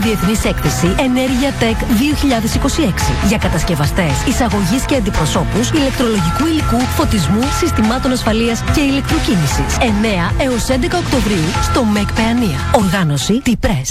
Διεθνής Έκθεση Ενέργεια Tech 2026 για κατασκευαστές, εισαγωγής και αντιπροσώπους ηλεκτρολογικού υλικού, φωτισμού, συστημάτων ασφαλείας και ηλεκτροκίνησης. 9 έως 11 Οκτωβρίου στο ΜΕΚ Παιανία. Οργάνωση T-Press.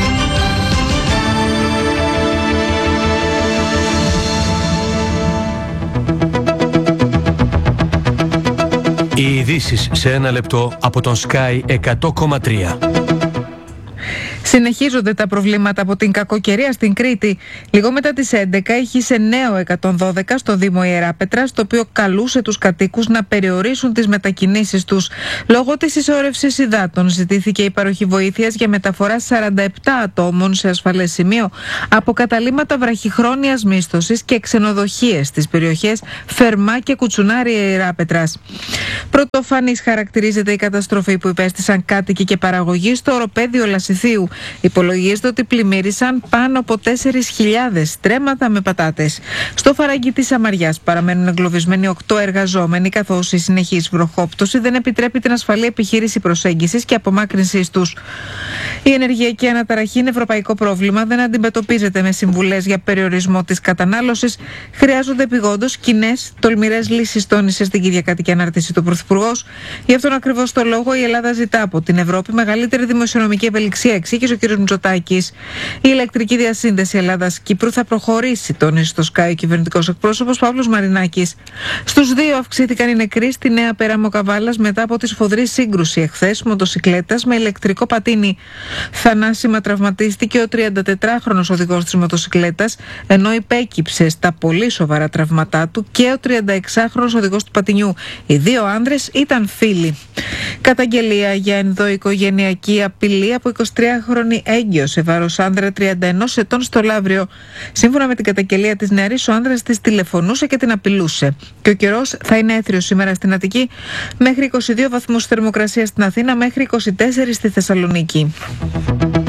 Οι ειδήσεις σε ένα λεπτό από τον Sky 100,3. Συνεχίζονται τα προβλήματα από την κακοκαιρία στην Κρήτη. Λίγο μετά τις 11 είχε νέο 112 στο Δήμο Ιεράπετρας, το οποίο καλούσε τους κατοίκους να περιορίσουν τις μετακινήσεις τους. Λόγω της συσσόρευσης υδάτων ζητήθηκε η παροχή βοήθειας για μεταφορά 47 ατόμων σε ασφαλές σημείο από καταλύματα βραχυχρόνιας μίσθωσης και ξενοδοχείες στις περιοχές Φερμά και Κουτσουνάρη Ιεράπετρας. Πρωτοφανής χαρακτηρίζεται η καταστροφή που υπέστησαν κάτοικοι και παραγωγοί στο οροπέδιο Λασιθίου. Υπολογίζεται ότι πλημμύρισαν πάνω από 4.000 στρέμματα με πατάτες. Στο Φαράγγι της Σαμαριάς παραμένουν εγκλωβισμένοι 8 εργαζόμενοι, καθώς η συνεχής βροχόπτωση δεν επιτρέπει την ασφαλή επιχείρηση προσέγγισης και απομάκρυνσης τους. Η ενεργειακή αναταραχή είναι ευρωπαϊκό πρόβλημα, δεν αντιμετωπίζεται με συμβουλές για περιορισμό της κατανάλωσης. Χρειάζονται επειγόντως κοινές, τολμηρές λύσεις, τόνισε στην Κυριακάτικη ανάρτηση του Πρωθυπουργός. Γι' αυτόν ακριβώς το λόγο η Ελλάδα ζητά από την Ευρώπη μεγαλύτερη δημοσιονομική ευελιξία, εξήγησε ο κ. Μητσοτάκης. Η ηλεκτρική διασύνδεση Ελλάδα-Κύπρου θα προχωρήσει, τόνισε στο Sky ο κυβερνητικός εκπρόσωπος Παύλος Μαρινάκης. Στους 2 αυξήθηκαν οι νεκροί στη Νέα Πέραμο Καβάλας μετά από τη σφοδρή σύγκρουση εχθές μοτοσικλέτας με ηλεκτρικό πατίνι. Θανάσιμα τραυματίστηκε ο 34χρονος οδηγός της μοτοσικλέτας, ενώ υπέκυψε στα πολύ σοβαρά τραυματά του και ο 36χρονος οδηγός του πατινιού. Οι 2 άνδρες ήταν φίλοι. Καταγγελία για ενδοοικογενειακή απειλή από 23χρονη έγκυο σε βάρος άνδρα 31 ετών στο Λαύριο. Σύμφωνα με την καταγγελία της νεαρής, ο άνδρας της τηλεφωνούσε και την απειλούσε. Και ο καιρός θα είναι έθριος σήμερα στην Αττική, μέχρι 22 βαθμούς θερμοκρασία στην Αθήνα, μέχρι 24 στη Θεσσαλονίκη.